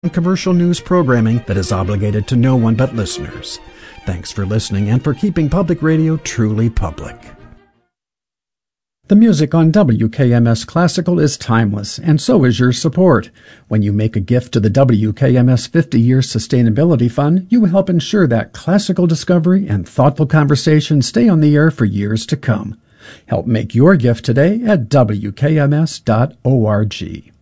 commercial news programming that is obligated to no one but listeners. Thanks for listening and for keeping public radio truly public. The music on WKMS Classical is timeless, and so is your support. When you make a gift to the WKMS 50-Year Sustainability Fund, you help ensure that classical discovery and thoughtful conversation stay on the air for years to come. Help make your gift today at WKMS.org.